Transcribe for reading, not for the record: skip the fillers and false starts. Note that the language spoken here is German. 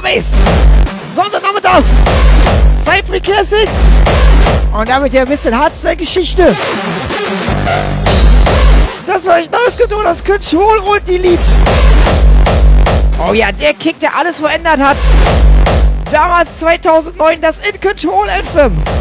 Bass. Sondern damit das. Cypher Classics. Und damit ja ein bisschen Hardstyle-Geschichte. Das war euch neues Getue, das Control und Delete. Oh ja, der Kick, der alles verändert hat. Damals 2009 das In Control Anthem.